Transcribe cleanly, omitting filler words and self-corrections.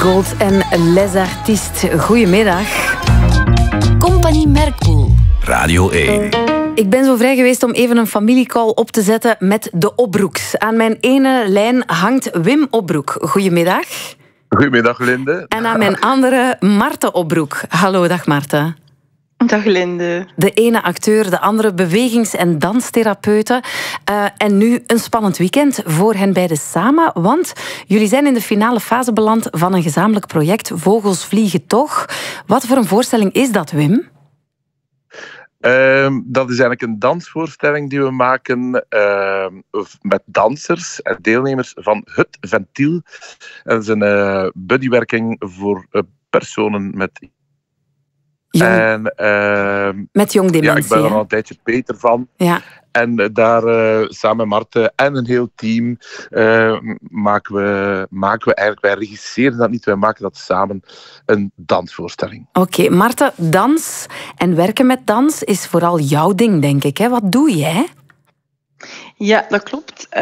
Gold en Les Artistes. Goedemiddag. Compagnie Merkpoel. Radio 1. Ik ben zo vrij geweest om even een familiecall op te zetten met de Opbroeks. Aan mijn ene lijn hangt Wim Opbroek. Goedemiddag. Goedemiddag, Linde. En aan mijn andere Marten Opbroek. Hallo, dag Marten. Dag Linde. De ene acteur, de andere bewegings- en danstherapeute. En nu een spannend weekend voor hen beiden samen. Want jullie zijn in de finale fase beland van een gezamenlijk project. Vogels vliegen toch. Wat voor een voorstelling is dat, Wim? Dat is eigenlijk een dansvoorstelling die we maken met dansers en deelnemers van Het Ventiel. Dat is een buddywerking voor personen met... Met jong dementie. Ja, ik ben er al een tijdje beter van. Ja. En daar samen met Marten en een heel team maken we eigenlijk... Wij regisseren dat niet, wij maken dat samen een dansvoorstelling. Oké, Marten, dans en werken met dans is vooral jouw ding, denk ik. Hè? Wat doe jij? Ja, dat klopt.